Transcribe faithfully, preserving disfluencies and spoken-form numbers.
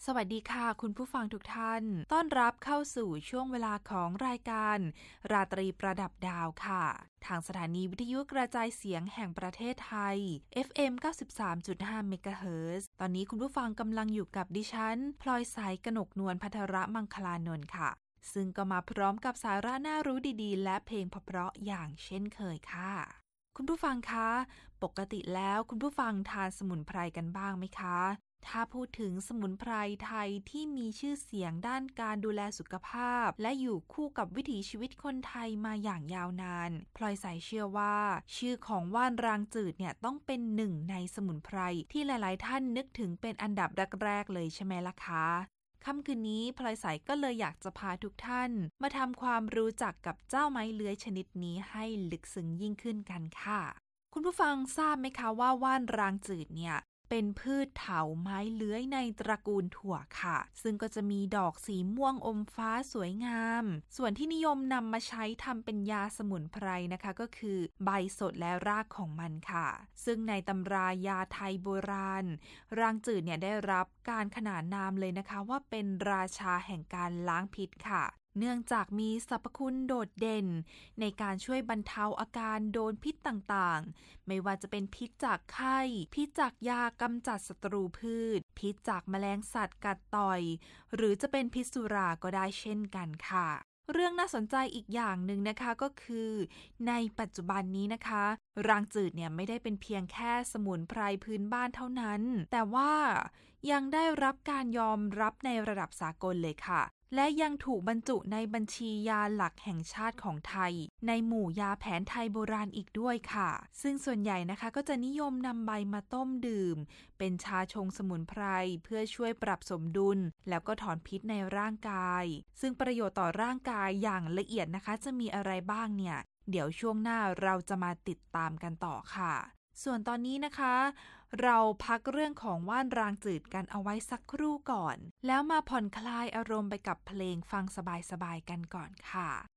สวัสดีค่ะคุณผู้ฟังทุกท่านต้อนรับเข้าสู่ช่วงเวลาของรายการราตรีประดับดาวค่ะทางสถานีวิทยุกระจายเสียงแห่งประเทศไทย เอฟ เอ็ม เก้าสิบสามจุดห้า เมกะเฮิรตซ์ ตอนนี้คุณผู้ฟังกำลังอยู่กับดิฉันพลอยสายกนกนวลภัทรมังคลานนท์ค่ะซึ่งก็มาพร้อมกับสาระน่ารู้ดีๆและเพลงเพราะๆอย่างเช่นเคยค่ะคุณผู้ฟังคะปกติแล้วคุณผู้ฟังทานสมุนไพรกันบ้างไหมคะถ้าพูดถึงสมุนไพรไทยที่มีชื่อเสียงด้านการดูแลสุขภาพและอยู่คู่กับวิถีชีวิตคนไทยมาอย่างยาวนานพลอยสายเชื่อว่าชื่อของว่านรางจืดเนี่ยต้องเป็นหนึ่งในสมุนไพรที่หลายๆท่านนึกถึงเป็นอันดับแรกๆเลยใช่ไหมล่ะคะค่ำคืนนี้พลอยสายก็เลยอยากจะพาทุกท่านมาทำความรู้จักกับเจ้าไม้เลื้อยชนิดนี้ให้ลึกซึ้งยิ่งขึ้นกันค่ะคุณผู้ฟังทราบไหมคะว่าว่านรางจืดเนี่ยเป็นพืชเถาไม้เลื้อยในตระกูลถั่วค่ะซึ่งก็จะมีดอกสีม่วงอมฟ้าสวยงามส่วนที่นิยมนำมาใช้ทำเป็นยาสมุนไพรนะคะก็คือใบสดและรากของมันค่ะซึ่งในตำรายาไทยโบราณรางจืดเนี่ยได้รับการขนานนามเลยนะคะว่าเป็นราชาแห่งการล้างพิษค่ะเนื่องจากมีสรรพคุณโดดเด่นในการช่วยบรรเทาอาการโดนพิษต่างๆไม่ว่าจะเป็นพิษจากไข้พิษจากยากำจัดศัตรูพืชพิษจากแมลงสัตว์กัดต่อยหรือจะเป็นพิษสุราก็ได้เช่นกันค่ะเรื่องน่าสนใจอีกอย่างหนึ่งนะคะก็คือในปัจจุบันนี้นะคะรางจืดเนี่ยไม่ได้เป็นเพียงแค่สมุนไพรพื้นบ้านเท่านั้นแต่ว่ายังได้รับการยอมรับในระดับสากลเลยค่ะและยังถูกบรรจุในบัญชียาหลักแห่งชาติของไทยในหมู่ยาแผนไทยโบราณอีกด้วยค่ะซึ่งส่วนใหญ่นะคะก็จะนิยมนำใบมาต้มดื่มเป็นชาชงสมุนไพรเพื่อช่วยปรับสมดุลแล้วก็ถอนพิษในร่างกายซึ่งประโยชน์ต่อร่างกายอย่างละเอียดนะคะจะมีอะไรบ้างเนี่ยเดี๋ยวช่วงหน้าเราจะมาติดตามกันต่อค่ะส่วนตอนนี้นะคะเราพักเรื่องของว่านรางจืดกันเอาไว้สักครู่ก่อนแล้วมาผ่อนคลายอารมณ์ไปกับเพลงฟังสบายๆกันก่อนค่ะ